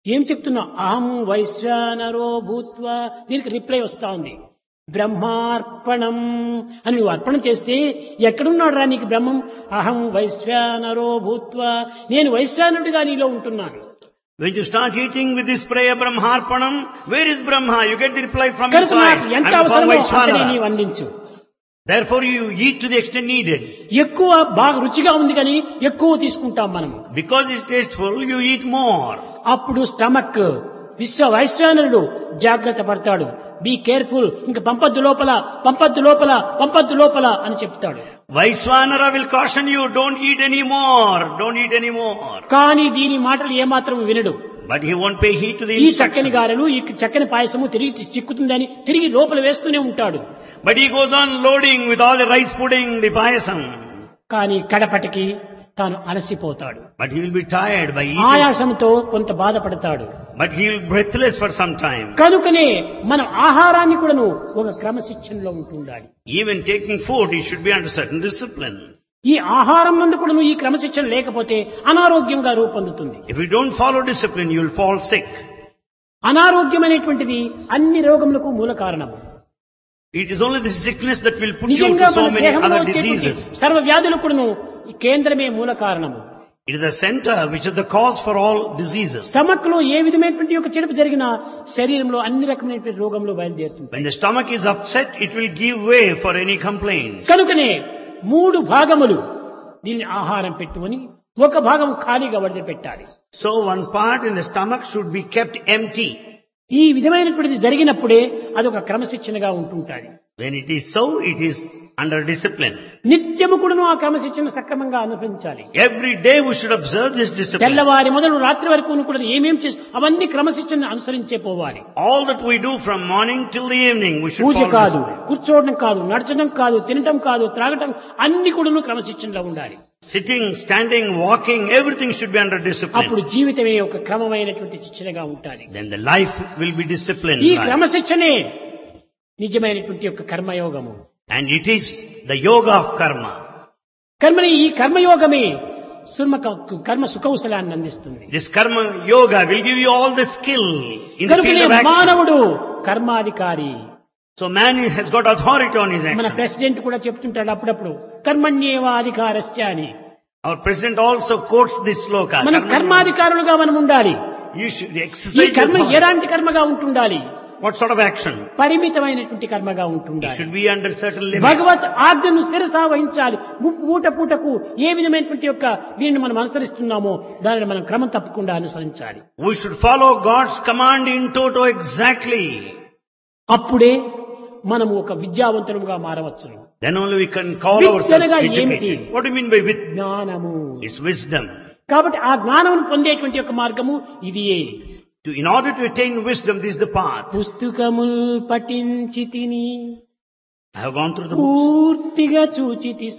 ఏం చెప్తున్నా? అహం వైశ్వానరో భూత్వా. దీనికి రిప్లై వస్తా ఉంది. బ్రహ్మార్పణం అని నువ్వు అర్పణ చేస్తే ఎక్కడున్నాడు రా నీకు బ్రహ్మం? అహం వైశ్వానరో భూత్వా, నేను వైశ్వానుడిగా నీలో ఉంటున్నాను. When you start eating with this prayer, Brahmarpanam, where is Brahma? You get the reply from కనుక inside. నాకు ఎంత I am అవసరమో అంతనే Vaishwanara. నీవు అందించు. Therefore you eat to the extent needed. ఎక్కువ బాగా రుచిగా ఉంది కానీ ఎక్కువ తీసుకుంటాం మనము. Because it's tasteful, you eat more. అప్పుడు స్టమక్ వైశ్వానరుడు జాగ్రత్త పడతాడు. బీ కేర్ఫుల్, ఇంక పంపద్దు లోపల, పంపద్దు లోపల, పంపద్దు లోపల అని చెప్తాడు. Vaishwanara will caution you, don't eat any more, don't eat any more. కానీ దీని మాటలు ఏమాత్రం వినడు. But he won't pay heed to the ఈ చక్కని instruction. గారెలు, ఈ చక్కని పాయసము తిరిగి చిక్కుతుందని తిరిగి లోపల వేస్తూనే ఉంటాడు. But he goes on loading with all the rice pudding, the payasam. కానీ కడపటికి తాను అలసిపోతాడు. But he will be tired by eating. ఆయాసంతో కొంత బాధపడతాడు. But he will be breathless for some time. కనుకనే మనం ఆహారాన్ని కూడాను ఒక క్రమశిక్షణలో ఉంటుండాలి. Even taking food, he should be under certain discipline. ఈ ఆహారం నందు కూడాను ఈ క్రమశిక్షణ లేకపోతే అనారోగ్యంగా రూపొందుతుంది. If you don't follow discipline, you will fall sick. అనారోగ్యం అనేటువంటిది అన్ని రోగములకు మూల కారణము. It is only the sickness that will put you నిజంగా to so మన many దేహంలో other వచ్చేటువంటి diseases. సర్వ వ్యాధులకు కూడాను ఈ కేంద్రమే మూల కారణము. It is the center which is the cause for all diseases. Stomach లో ఏ విధమైనటువంటి ఒక చెడుపు జరిగినా శరీరంలో అన్ని రకమైనటువంటి రోగములు బయలుదేరుతుంటాయి. When the stomach is upset, it will give way for any complaint. కనుకనే 3 భాగములు దీన్ని ఆహారం పెట్టుకొని ఒక భాగం ఖాళీగా వదిలిపెట్టాలి. So one part in the stomach should be kept empty. ఈ విధమైనటువంటిది జరిగినప్పుడే అదొక క్రమశిక్షణగా ఉంటుంటాది. When it is so, it is under discipline. నిత్యము కూడాను ఆ క్రమశిక్షణ సక్రమంగా అనుసరించాలి. Every day we should observe this discipline. తెల్లవారి మొదలు రాత్రి వరకు కూడా ఏమేం చేసి అవన్నీ క్రమశిక్షణ అనుసరించే పోవాలి. All that we do from morning till the evening, we should puja follow కాదు, discipline. కూర్చోవడం కాదు, నడచడం కాదు, తినటం కాదు, త్రాగటం అన్ని కూడాను క్రమశిక్షణలో ఉండాలి. Sitting, standing, walking, everything should be under discipline. అప్పుడు జీవితమే ఒక క్రమమైనటువంటి శిక్షణగా ఉంటాది. Then the life will be disciplined. ఈ life. క్రమశిక్షణే నిజమైనటువంటి యొక్క కర్మయోగము. And it is the yoga of karma. కర్మని ఈ కర్మయోగమే కర్మ సుకౌశలాన్ని అందిస్తుంది. This karma yoga will give you all the skill in the కనుకనే field of action. మానవుడు కర్మాధికారి. So man has got authority on his మన action. ప్రెసిడెంట్ కూడా చెప్తుంటాడు అప్పుడప్పుడు కర్మణ్యేవ అధికారస్య అని. Our president also quotes this sloka. మనం కర్మాధికారులుగా మనం ఉండాలి. You should ఈ exercise కర్మ authority. ఎలాంటి కర్మగా ఉంటుండాలి? What sort of action? పరిమితమైనటువంటి కర్మగా It ఉంటుండాలి. should be under certain limits. భగవత్ ఆజ్ఞను శిరసా వహించాలి. పూట పూటకు ఏ విధమైనటువంటి యొక్క దీన్ని మనం అనుసరిస్తున్నామో దానిని మనం క్రమం తప్పకుండా అనుసరించాలి. We should follow God's command in toto exactly. అప్పుడే మనము ఒక విద్యావంతులుగా మారవచ్చును. Then only we can call ourselves విద్యనగా ఏమిటి? educated. What do you mean by with? జ్ఞానము. It's wisdom. కాబట్టి ఆ జ్ఞానమును పొందేటువంటి యొక్క మార్గము ఇదియే. In order to attain wisdom, this is the path. పుస్తకముల్ పఠించితిని I have gone through the books. పూర్తిగా చూచితి